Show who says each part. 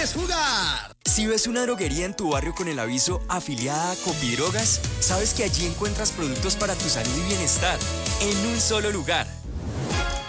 Speaker 1: quieres jugar.
Speaker 2: Si ves una droguería en tu barrio con el aviso afiliada a Copidrogas, sabes que allí encuentras productos para tu salud y bienestar en un solo lugar.